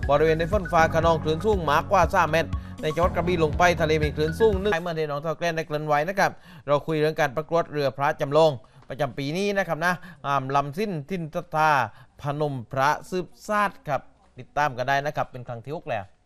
บริเวณในฝนฟ้าขนองคลื่นสูงมากกว่า3 เมตรในจังหวัดกระบี่ลงไปทะเลมีคลื่นสูงเมื่อที่น้องเท่าแกล้งได้เกริ่นไว้นะครับเราคุยเรื่องการประกวดเรือพระจำลองประจำปีนี้นะครับนะลำสิ้นทินทธาพนมพระสืบซาดครับติดตามกันได้นะครับเป็นครั้งที่6แล้ว